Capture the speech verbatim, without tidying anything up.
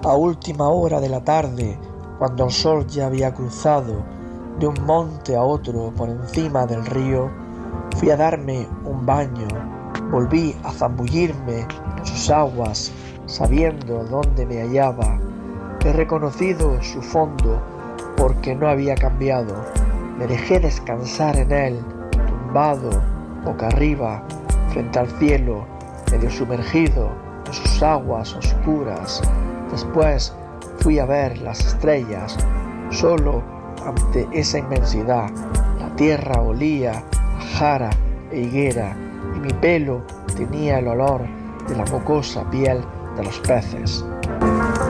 A última hora de la tarde, cuando el sol ya había cruzado de un monte a otro por encima del río, fui a darme un baño, volví a zambullirme en sus aguas, sabiendo dónde me hallaba. He reconocido su fondo porque no había cambiado. Me dejé descansar en él, tumbado, boca arriba, frente al cielo, medio sumergido en sus aguas oscuras. Después fui a ver las estrellas. Solo ante esa inmensidad, la tierra olía a jara e higuera y mi pelo tenía el olor de la mucosa piel de los peces.